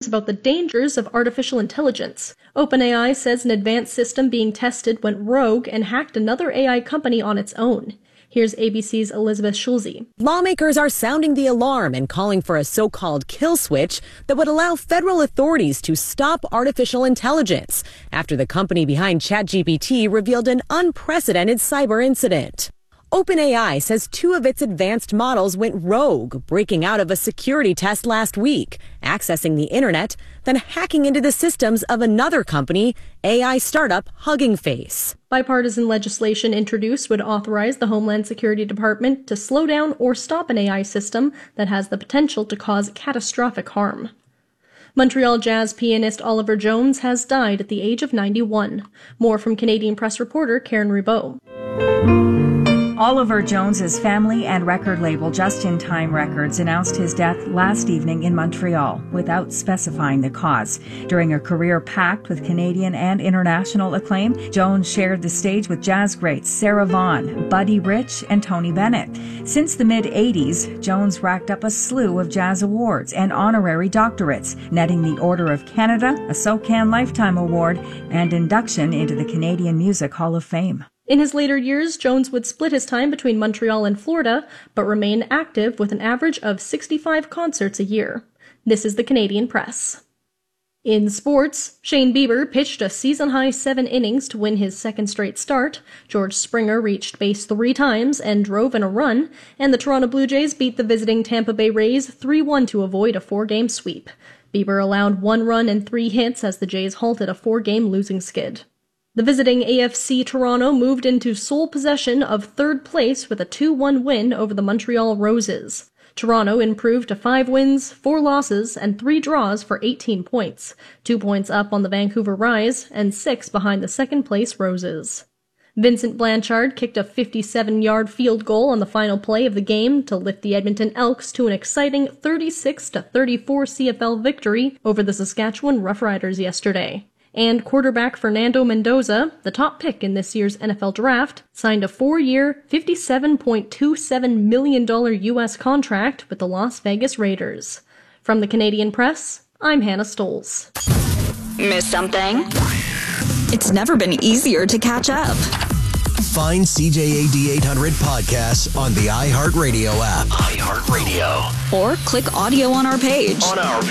about the dangers of artificial intelligence. OpenAI says an advanced system being tested went rogue and hacked another AI company on its own. Here's ABC's Elizabeth Schulze. Lawmakers are sounding the alarm and calling for a so-called kill switch that would allow federal authorities to stop artificial intelligence after the company behind ChatGPT revealed an unprecedented cyber incident. OpenAI says 2 of its advanced models went rogue, breaking out of a security test last week, accessing the internet, then hacking into the systems of another company, AI startup Hugging Face. Bipartisan legislation introduced would authorize the Homeland Security Department to slow down or stop an AI system that has the potential to cause catastrophic harm. Montreal jazz pianist Oliver Jones has died at the age of 91. More from Canadian Press reporter Karen Ribault. Oliver Jones's family and record label Just in Time Records announced his death last evening in Montreal without specifying the cause. During a career packed with Canadian and international acclaim, Jones shared the stage with jazz greats Sarah Vaughan, Buddy Rich, and Tony Bennett. Since the mid-'80s, Jones racked up a slew of jazz awards and honorary doctorates, netting the Order of Canada, a SOCAN Lifetime Award, and induction into the Canadian Music Hall of Fame. In his later years, Jones would split his time between Montreal and Florida, but remain active with an average of 65 concerts a year. This is the Canadian Press. In sports, Shane Bieber pitched a season-high 7 innings to win his second straight start, George Springer reached base 3 times and drove in a run, and the Toronto Blue Jays beat the visiting Tampa Bay Rays 3-1 to avoid a 4-game sweep. Bieber allowed 1 run and 3 hits as the Jays halted a 4-game losing skid. The visiting AFC Toronto moved into sole possession of 3rd place with a 2-1 win over the Montreal Roses. Toronto improved to 5 wins, 4 losses, and 3 draws for 18 points, 2 points up on the Vancouver Rise and 6 behind the second-place Roses. Vincent Blanchard kicked a 57-yard field goal on the final play of the game to lift the Edmonton Elks to an exciting 36-34 CFL victory over the Saskatchewan Roughriders yesterday. And quarterback Fernando Mendoza, the top pick in this year's NFL Draft, signed a 4-year, $57.27 million U.S. contract with the Las Vegas Raiders. From the Canadian Press, I'm Hannah Stoles. Miss something? It's never been easier to catch up. Find CJAD 800 podcasts on the iHeartRadio app. iHeartRadio. Or click audio on our page.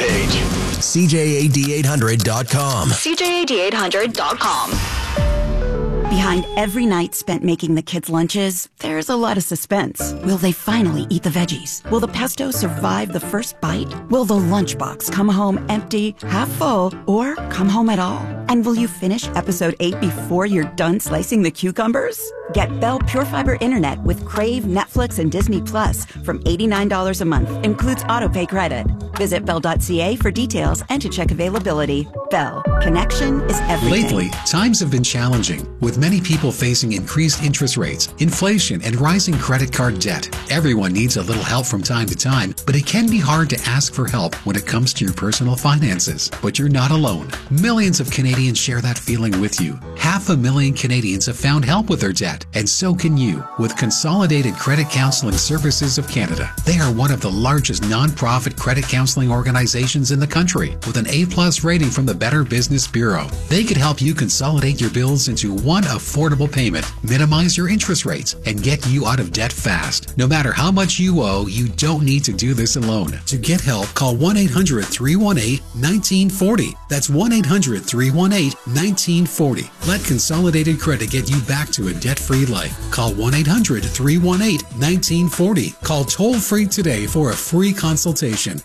CJAD800.com. CJAD800.com. Behind every night spent making the kids' lunches, there's a lot of suspense. Will they finally eat the veggies? Will the pesto survive the first bite? Will the lunchbox come home empty, half full, or come home at all? And will you finish episode 8 before you're done slicing the cucumbers? Get Bell Pure Fiber Internet with Crave, Netflix, and Disney Plus from $89 a month. Includes autopay credit. Visit Bell.ca for details and to check availability. Bell. Connection is everything. Lately, times have been challenging, with many people facing increased interest rates, inflation, and rising credit card debt. Everyone needs a little help from time to time, but it can be hard to ask for help when it comes to your personal finances. But you're not alone. Millions of Canadians share that feeling with you. 500,000 Canadians have found help with their debt, and so can you with Consolidated Credit Counseling Services of Canada. They are one of the largest non-profit credit counseling organizations in the country, with an A+ rating from the Better Business Bureau. They could help you consolidate your bills into one affordable payment, minimize your interest rates, and get you out of debt fast. No matter how much you owe, you don't need to do this alone. To get help, call 1-800-318-1940. That's 1-800-318-1940. Let Consolidated Credit get you back to a debt-free life. Call 1-800-318-1940. Call toll-free today for a free consultation.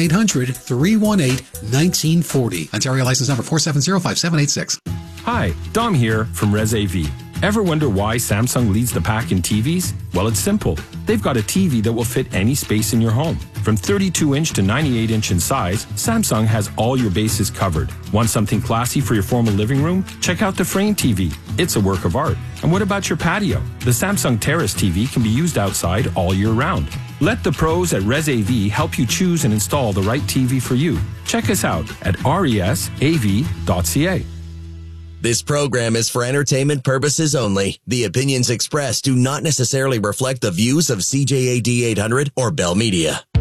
1-800-318-1940. Ontario license number 4705786. Hi, Dom here from ResAV. Ever wonder why Samsung leads the pack in TVs? Well, it's simple. They've got a TV that will fit any space in your home. From 32-inch to 98-inch in size, Samsung has all your bases covered. Want something classy for your formal living room? Check out the Frame TV. It's a work of art. And what about your patio? The Samsung Terrace TV can be used outside all year round. Let the pros at ResAV help you choose and install the right TV for you. Check us out at resav.ca. This program is for entertainment purposes only. The opinions expressed do not necessarily reflect the views of CJAD 800 or Bell Media.